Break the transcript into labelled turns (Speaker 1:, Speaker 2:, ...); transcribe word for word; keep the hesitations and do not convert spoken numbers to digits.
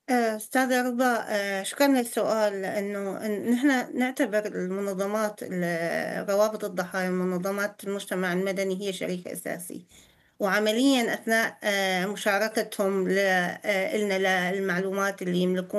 Speaker 1: آآ أستاذة رضا، آآ شكرًا للسؤال، لإنه إن نحن نعتبر المنظمات ال روابط الضحايا ومنظمات المجتمع المدني هي شريك أساسي، وعمليًا أثناء آآ مشاركتهم ل آآ إلنا للمعلومات اللي يملكونها